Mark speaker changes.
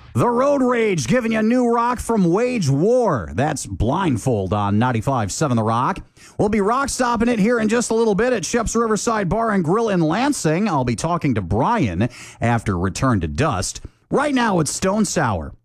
Speaker 1: The Road Rage giving you new rock from Wage War. That's Blindfold on 95.7 The Rock. We'll be rock stopping it here in just a little bit at Shep's Riverside Bar and Grill in Lansing. I'll be talking to Brian after Return to Dust. Right now it's Stone Sour.